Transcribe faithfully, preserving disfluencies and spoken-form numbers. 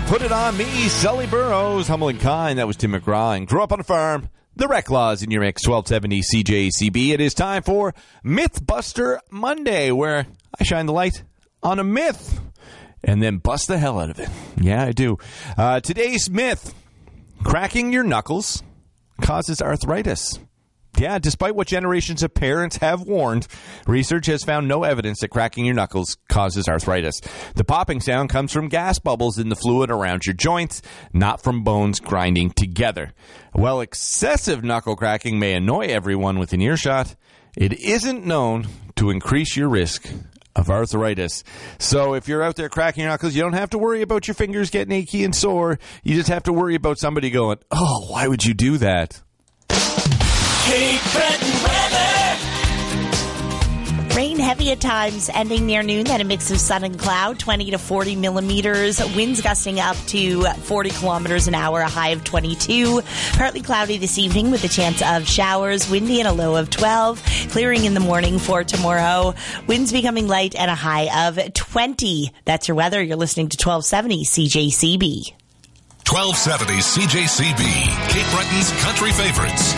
Put It On Me, Sully Burrows, Humble and Kind. That was Tim McGraw. And Grew Up on a Farm. The Reclaws in your mix, twelve seventy C J C B. It is time for Mythbuster Monday, where I shine the light on a myth and then bust the hell out of it. Yeah, I do. Uh, today's myth, cracking your knuckles causes arthritis. Yeah, despite what generations of parents have warned, research has found no evidence that cracking your knuckles causes arthritis. The popping sound comes from gas bubbles in the fluid around your joints, not from bones grinding together. While excessive knuckle cracking may annoy everyone within earshot, it isn't known to increase your risk of arthritis. So if you're out there cracking your knuckles, you don't have to worry about your fingers getting achy and sore. You just have to worry about somebody going, oh, why would you do that? Cape Breton weather. Rain heavy at times, ending near noon, then a mix of sun and cloud, twenty to forty millimeters. Winds gusting up to forty kilometers an hour, a high of twenty-two. Partly cloudy this evening with a chance of showers, windy and a low of twelve. Clearing in the morning for tomorrow. Winds becoming light and a high of twenty. That's your weather. You're listening to twelve seventy C J C B. twelve seventy C J C B, Cape Breton's country favorites.